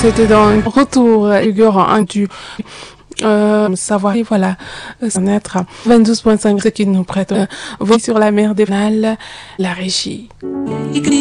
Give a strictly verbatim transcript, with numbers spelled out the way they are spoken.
C'était dans un retour figurant du euh, savoir et voilà son être vingt-douze point cinq ce qui nous prête euh, voix sur la mer des Canales, la régie.